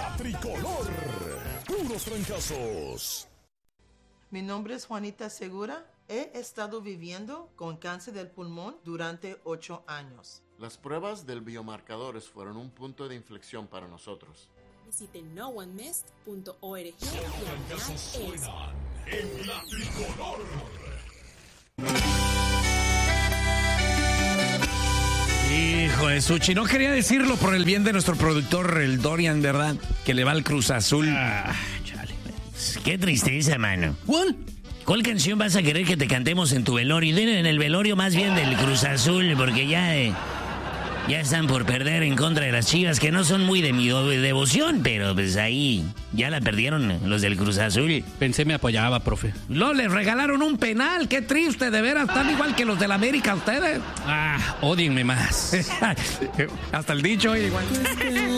La Tricolor. Puros trancazos. Mi nombre es Juanita Segura. He estado viviendo con cáncer del pulmón durante 8 años. Las pruebas del biomarcadores fueron un punto de inflexión para nosotros. Visiten noonmissed.org. Trancazos suenan en La Tricolor. Hijo de Suchi, no quería decirlo por el bien de nuestro productor, el Dorian, ¿verdad? Que le va al Cruz Azul. Chale. Qué tristeza, mano. ¿Cuál canción vas a querer que te cantemos en tu velorio? En el velorio más bien del Cruz Azul, porque ya están por perder en contra de las Chivas, que no son muy de mi devoción, pero pues ahí ya la perdieron los del Cruz Azul. Pensé me apoyaba, profe. No, les regalaron un penal, qué triste, de veras, están igual que los del América ustedes. Ódienme más. Hasta el dicho, igual.